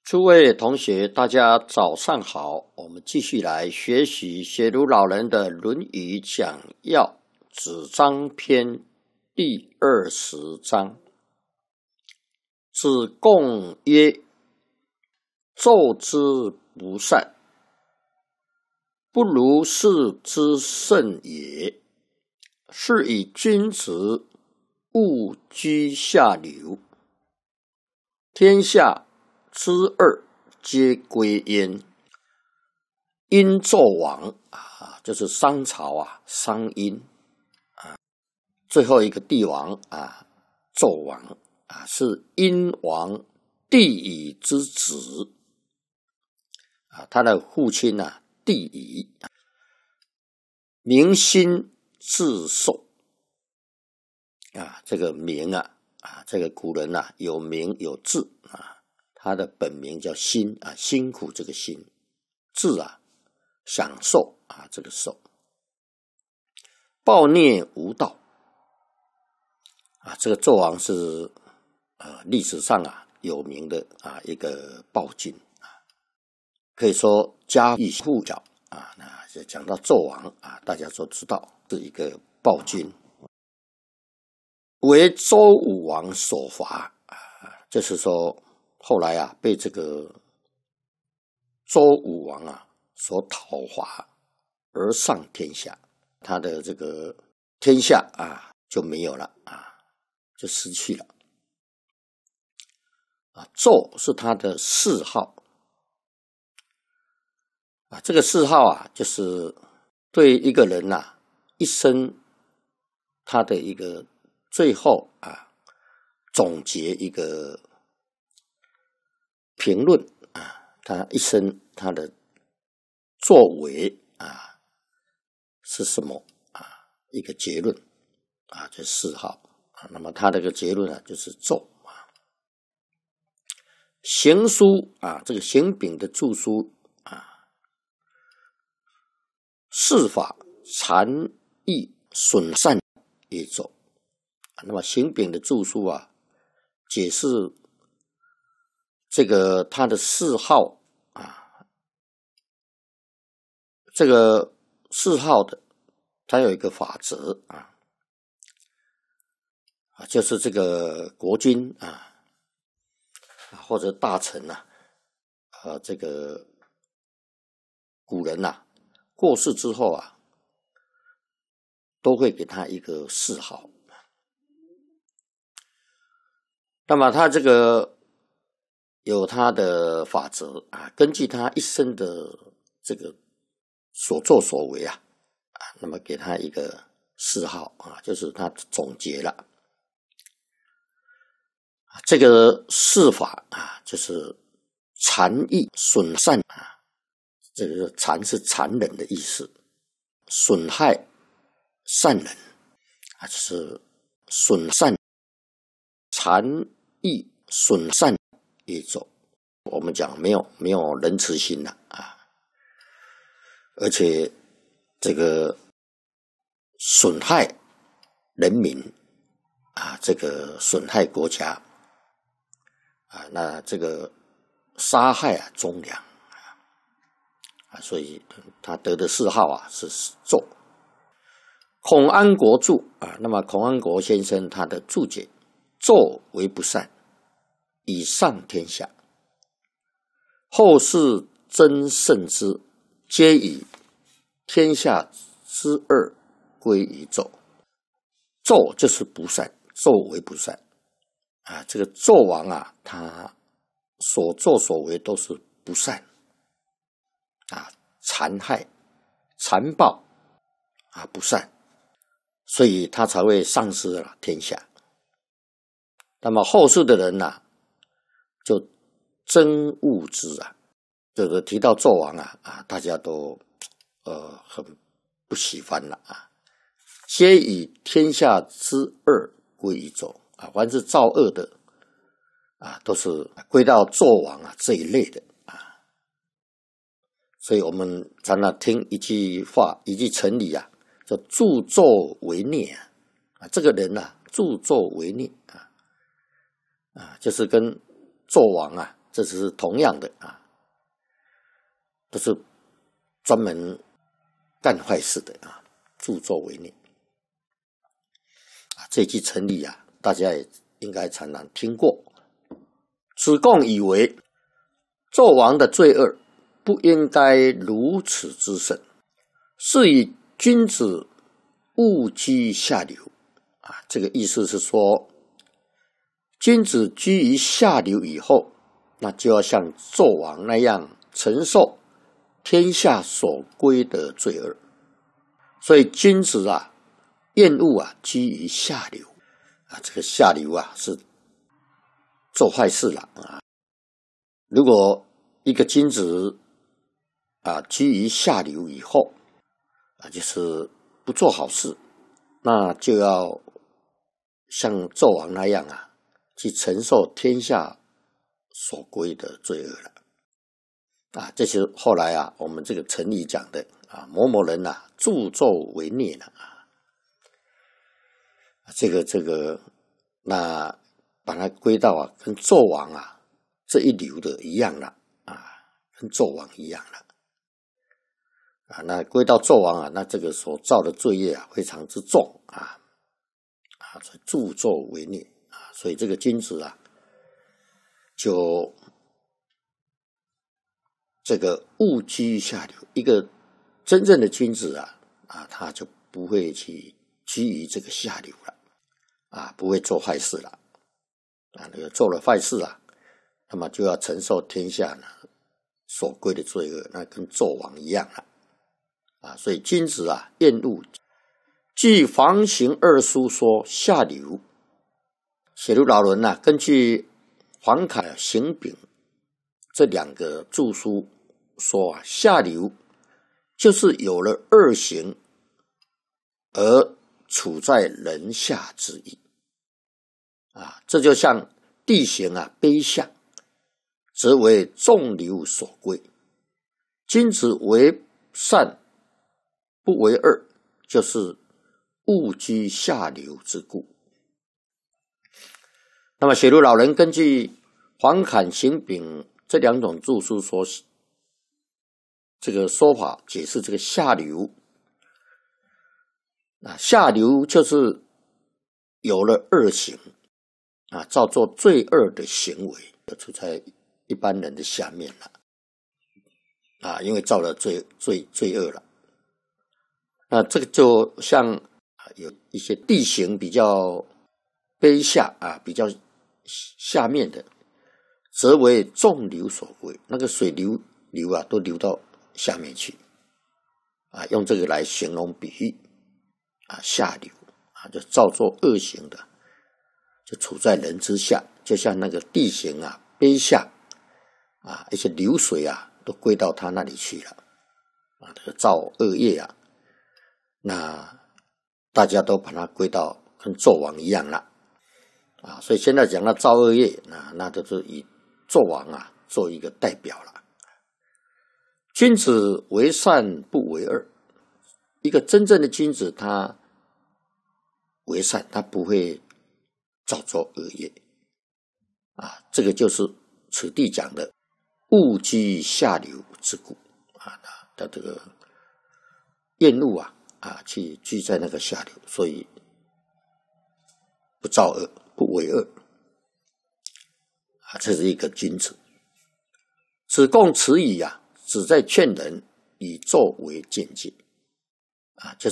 诸位同学，大家早上好。我们继续来学习学儒老人的《论语讲要》子张篇第20章。子贡曰：奏之不善，不如是之甚也。是以君子勿居下流，天下之二皆归焉。殷纣王就是商朝商殷最后一个帝王纣王是殷王帝乙之子他的父亲帝乙，民心自受这个名这个古人有名有字他的本名叫辛辛苦这个辛，字享受这个受。暴虐无道这个纣王是历史上有名的一个暴君可以说家喻户晓那讲到纣王大家都知道是一个暴君，为周武王所伐就是说后来被这个周武王所讨伐而上天下，他的这个天下就没有了就失去了纣是他的谥号这个谥号就是对一个人一生他的一个最后总结一个评论他一生他的作为是什么一个结论这谥号那么他这个结论就是纣行书这个行丙的著书事法谗议损善也纣。那么行丙的著书解释这个他的谥号这个谥号的他有一个法则就是这个国君或者大臣这个古人过世之后都会给他一个谥号。那么他这个有他的法则根据他一生的这个所作所为那么给他一个谥号就是他总结了这个谥法就是谗议损善这个谗是残忍的意思，损害善人就是损善谗议损善也纣。我们讲没有仁慈心而且这个损害人民这个损害国家那这个杀害忠良所以他得的谥号是纣。孔安国注那么孔安国先生他的注解：纣为不善，以上天下，后世曾圣之，皆以天下之二归于纣。纣就是不善，纣为不善这个纣王他所作所为都是不善残害残暴不善，所以他才会丧失了天下。那么后世的人就憎恶之这个提到纣王大家都很不喜欢了皆以天下之二归于纣凡是造恶的都是归到纣王这一类的所以我们常常听一句话一句成语叫助纣为虐这个人助纣为虐就是跟纣王这只是同样的啊，都是专门干坏事的啊，助纣为虐啊。这句成语啊，大家也应该常常听过。子贡以为纣王的罪恶不应该如此之甚，是以君子勿居下流啊。这个意思是说，君子居于下流以后，那就要像纣王那样承受天下所归的罪恶。所以君子啊，厌恶啊居于下流啊。这个下流啊，是做坏事了啊。如果一个君子啊居于下流以后啊，就是不做好事，那就要像纣王那样啊，去承受天下所归的罪恶了啊。这是后来啊，我们这个成语讲的啊，某某人啊助纣为虐了啊。这个，那把它归到啊，跟纣王啊这一流的一样了啊，跟纣王一样了啊。那归到纣王啊，那这个所造的罪业啊，非常之重啊助纣为虐啊。所以这个君子啊，就这个勿居下流。一个真正的君子啊，他就不会去居于这个下流了啊，不会做坏事了啊。那个做了坏事啊，那么就要承受天下呢所归的罪恶，那跟纣王一样了啊。所以君子啊，厌恶。据房行二书说下流，写入老人啊，根据黄凯、行丙这两个著书说啊，下流就是有了恶行而处在人下之意啊。这就像地形啊卑下，则为众流所归。君子为善不为恶，就是勿居下流之故。那么写入老人根据黄侃、行丙这两种著书说这个说法，解释这个下流啊，下流就是有了恶行啊，造作罪恶的行为，处在一般人的下面了啊，因为造了罪恶了。那这个就像有一些地形比较卑下啊，比较下面的，则为众流所归。那个水流啊，都流到下面去啊，用这个来形容比喻啊，下流啊，就造作恶行的，就处在人之下，就像那个地形啊卑下啊，一些流水啊都归到他那里去了啊，这个造恶业啊，那大家都把它归到跟纣王一样了啊。所以现在讲到造恶业，那就是以纣王啊做一个代表了。君子为善不为恶，一个真正的君子，他为善，他不会造作恶业啊。这个就是此地讲的勿居下流之故啊，他这个厌恶去居在那个下流，所以不造恶，不为恶啊，这是一个君子。子贡此语啊，旨在劝人以纣为鉴戒啊，就